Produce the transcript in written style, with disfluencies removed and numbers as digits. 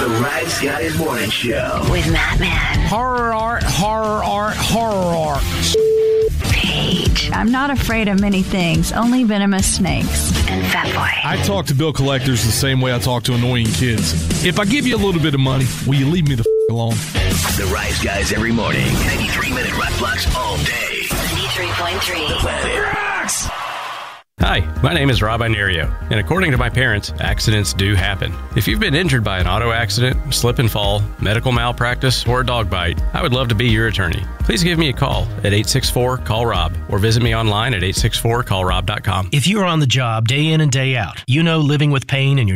The Rise Guys Morning Show. With Matt Man. Horror art. Paige. I'm not afraid of many things, only venomous snakes. And Fatboy. I talk to bill collectors the same way I talk to annoying kids. If I give you a little bit of money, will you leave me the alone? The Rise Guys every morning. 93-minute rock blocks all day. 93.3. The Planet Rocks. Hi, my name is Rob Inerio, and according to my parents, accidents do happen. If you've been injured by an auto accident, slip and fall, medical malpractice, or a dog bite, I would love to be your attorney. Please give me a call at 864-CALL-ROB or visit me online at 864callrob.com. If you're on the job day in and day out, you know living with pain in your